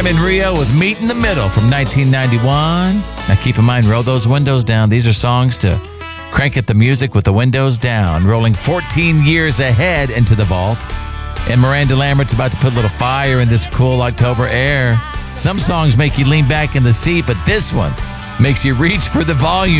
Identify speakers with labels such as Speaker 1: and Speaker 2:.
Speaker 1: Carmen Rio with Meet in the Middle from 1991. Now keep in mind, roll those windows down. These are songs to crank at the music with the windows down, rolling 14 years ahead into the vault. And Miranda Lambert's about to put a little fire in this cool October air. Some songs make you lean back in the seat, but this one makes you reach for the volume.